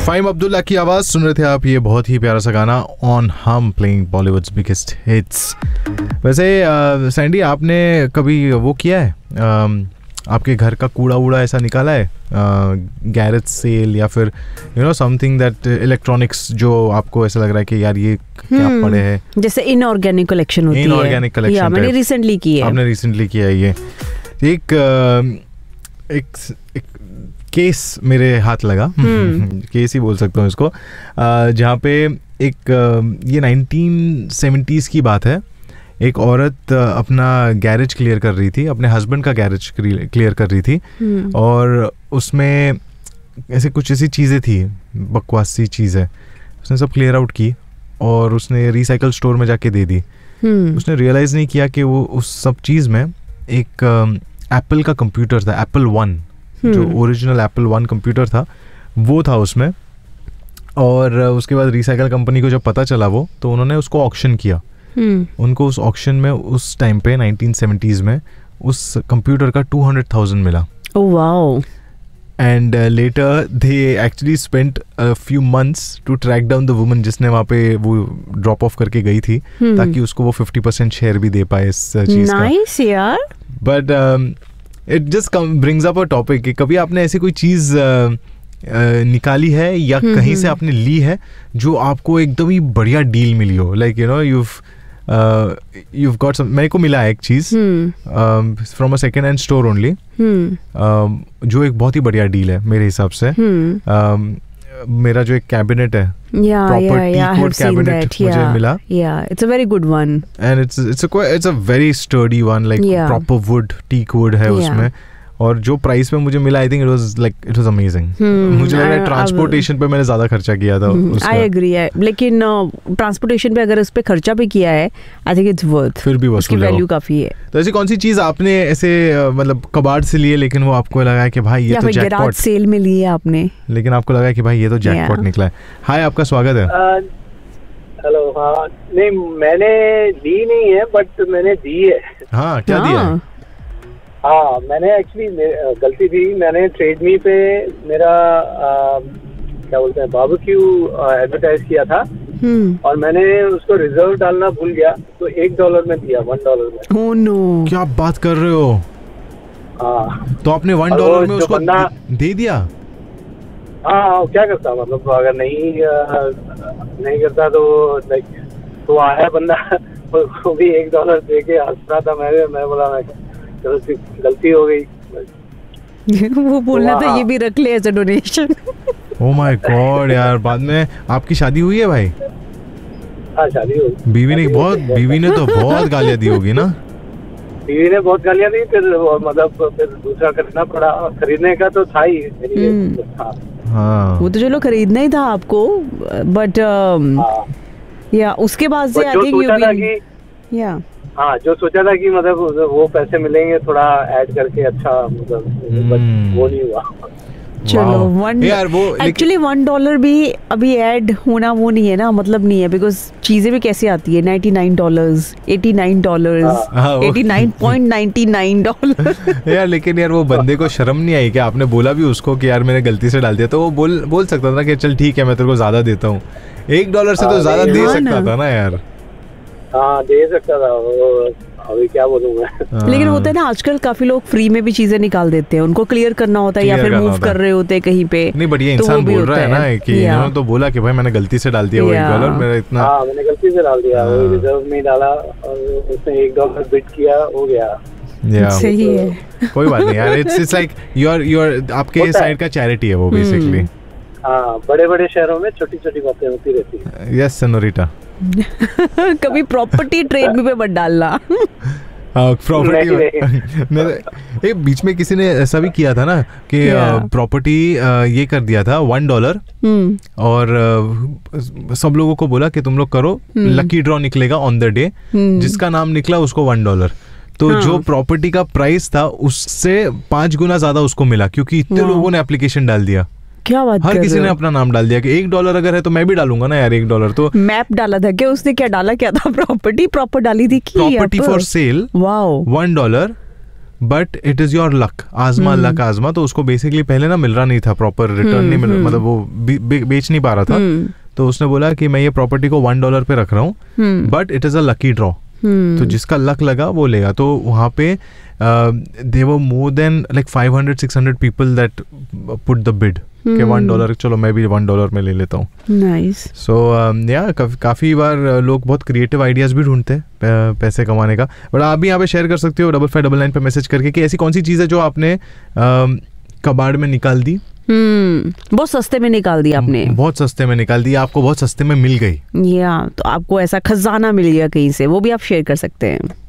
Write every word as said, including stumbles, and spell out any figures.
फ़हीम अब्दुल्ला की आवाज़ सुन रहे थे आप। ये बहुत ही प्यारा सा गाना ऑन हम प्लेइंग बॉलीवुड्स बिगेस्ट हिट्स। वैसे सैंडी, आपने कभी वो किया है, आ, आपके घर का कूड़ा वूड़ा ऐसा निकाला है गैरेज सेल या फिर you know something that electronics जो आपको ऐसा लग रहा है कि यार ये क्या पड़े हैं? जैसे इनऑर्गेनिक कलेक्शन होती है। इनऑर्गेनिक कलेक्शन या मैंने रिसेंटली की है। आपने रिसेंटली किया है ये? एक एक, एक केस मेरे हाथ लगा, केस ही बोल सकता हूँ इसको, जहाँ पे एक ये नाइनटीन सेवेंटीज़ की बात है। एक औरत अपना गैरेज क्लियर कर रही थी, अपने हस्बैंड का गैरेज क्लियर कर रही थी, और उसमें ऐसे कुछ ऐसी चीज़ें थी, बकवास सी चीज़ है, उसने सब क्लियर आउट की और उसने रिसाइकल स्टोर में जाके दे दी। उसने रियलाइज़ नहीं किया कि वो उस सब चीज़ में एक एप्पल का कंप्यूटर था, एप्पल वन, जो ओरिजिनल एप्पल वन कंप्यूटर था वो था उसमें। और उसके बाद रिसाइकल कंपनी को जब पता चला वो, तो उन्होंने उसको ऑक्शन किया। hmm. उनको उस ऑक्शन में उस टाइम पे नाइनटीन सेवेंटीज़ में उस कंप्यूटर का टू हंड्रेड थाउजेंड मिला। oh, wow. And later they actually spent a few months to track down the woman जिसने वहाँ पे वो ड्रॉप ऑफ करके गई थी, hmm. ताकि उसको वो फिफ्टी परसेंट शेयर भी दे पाए इस चीज़ का। नाइस यार। But it just brings up a topic कि कभी आपने ऐसी कोई चीज़ uh, uh, निकाली है या hmm. कहीं से आपने ली है जो आपको एकदम ही बढ़िया डील मिली हो? Like you know you you've got some, मेरे को मिला है एक चीज़ from a second hand store only, जो एक बहुत ही बढ़िया डील है मेरे हिसाब से। hmm. um, मेरा जो एक कैबिनेट है, प्रॉपर टी कोड कैबिनेट मुझे मिला। yeah it's a very good one and it's it's a it's a very sturdy one, like yeah. proper wood T code है yeah. उसमें, और जो प्राइस में मुझे मिला I think it was like it was amazing. मुझे लग रहा है ट्रांसपोर्टेशन पे मैंने ज्यादा खर्चा किया था उसका। आई एग्री है, लेकिन ट्रांसपोर्टेशन पे अगर उस पे खर्चा भी किया है आई थिंक इट्स वर्थ, फिर भी उसकी वैल्यू काफी है। तो ऐसी कौन सी चीज आपने ऐसे मतलब कबाड़ से लिए लेकिन वो आपको लगा है कि भाई ये तो जैकपॉट, गैराज सेल में लिए आपने लेकिन आपको लगा कि भाई ये तो जैकपॉट निकला है? हाय, आपका स्वागत है। हेलो। हाँ, नहीं मैंने ली नहीं है बट मैंने दी है। हाँ, क्या दिया है? हाँ, मैंने एक्चुअली गलती थी, मैंने ट्रेडमी पे मेरा आ, क्या बोलते हैं बारबेक्यू एडवर्टाइज किया था और मैंने उसको रिजर्व डालना भूल गया, तो एक डॉलर में दिया, वन डॉलर में। ओह नो, क्या बात कर रहे हो? हाँ, तो आपने वन डॉलर में उसको दे दिया? हाँ, क्या करता, मतलब अगर नहीं नहीं करता तो लाइक तो आया बंदा वो भी एक डॉलर दे के हंस रहा था। मैं मैं बोला मैं गलती हो गई। वो बोलना था ये भी रख ले as a donation. Oh my God यार, बाद में आपकी शादी हुई है भाई? हाँ, शादी हुई। बीवी ने बहुत बीवी ने तो बहुत गालियाँ दी होगी ना? बीवी ने बहुत गालियाँ दी, फिर मतलब फिर दूसरा खरीदना पड़ा। खरीदने का तो था ही। हाँ हाँ, वो तो चलो खरीदना ही था आपको, बट या उसके बाद से आई थिंक यू बीन या हाँ, जो सोचा था कि मतलब वो पैसे मिलेंगे थोड़ा ऐड करके, अच्छा मतलब hmm. वो नहीं हुआ। चलो वन एक्चुअली वन डॉलर भी अभी ऐड होना वो नहीं है ना, मतलब नहीं है, बिकॉज चीजें भी कैसे आती है, ninety nine dollars, eighty nine dollars, eighty nine point ninety nine dollar. यार लेकिन यार वो बंदे को शर्म नहीं आई कि आपने बोला भी उसको कि यार मैंने गलती से डाल दिया, तो वो बोल बोल सकता था कि चल ठीक है मैं तेरे को ज्यादा देता हूँ। एक डॉलर से तो ज्यादा दे सकता था ना यार। हाँ, दे सकता था वो, अभी क्या बोलूं मैं। लेकिन होता है ना आजकल काफी लोग फ्री में भी चीजें निकाल देते हैं, उनको क्लियर करना होता है या फिर मूव कर रहे होते हैं कहीं पे। नहीं, बढ़िया इंसान बोल रहा है ना कि इन्होंने तो बोला कि भाई मैंने गलती से डाल दिया वो एक डॉलर, मेरा इतना। हाँ, मैंने गलती से डाल दिया, वो रिजर्व में डाला और उसने एक डॉलर बिट किया, हो गया। सही है, कोई बात नहीं यार। It's it's like your your आपके साइड का चैरिटी है वो बेसिकली। हाँ, बड़े बड़े शहरों में छोटी छोटी बातें होती रहती है। यस सनोरिटा। कभी प्रॉपर्टी ट्रेड में मत डालना। हाँ, प्रॉपर्टी बीच में किसी ने ऐसा भी किया था ना कि प्रॉपर्टी ये कर दिया था वन डॉलर और सब लोगों को बोला कि तुम लोग करो, लकी ड्रॉ निकलेगा ऑन द डे, जिसका नाम निकला उसको वन डॉलर। तो हाँ. जो प्रॉपर्टी का प्राइस था उससे पांच गुना ज्यादा उसको मिला, क्योंकि इतने लोगों ने एप्लीकेशन डाल दिया। क्या बात हर किसी ने अपना नाम डाल दिया कि एक डॉलर अगर है तो मैं भी डालूंगा ना यार, एक डॉलर। तो मैप डाला था क्या उसने? क्या डाला क्या था? प्रॉपर्टी प्रॉपर डाली थी कि property for sale, wow, one dollar but it is your luck, आजमा लक आजमा। तो उसको बेसिकली पहले ना मिल रहा नहीं था, प्रॉपर रिटर्न नहीं मिल, मतलब वो बेच नहीं पा रहा था। तो उसने बोला कि मैं ये प्रॉपर्टी को वन डॉलर पे रख रहा हूँ, but it is a lucky draw, तो जिसका लक लगा वो लेगा। तो वहाँ पे दे वर more than like five hundred six hundred people that put the bid कि वन डॉलर, चलो मैं भी वन डॉलर में ले लेता हूँ। नाइस। सो या काफ़ी बार लोग बहुत क्रिएटिव आइडियाज़ भी ढूंढते हैं पैसे कमाने का। बट आप भी यहाँ पे शेयर कर सकते हो डबल फाइव डबल नाइन पे मैसेज करके कि ऐसी कौन सी चीज़ है जो आपने कबाड़ में निकाल दी, हम्म बहुत सस्ते में निकाल दी आपने, बहुत सस्ते में निकाल दी, आपको बहुत सस्ते में मिल गई, या तो आपको ऐसा खजाना मिल गया कहीं से, वो भी आप शेयर कर सकते हैं।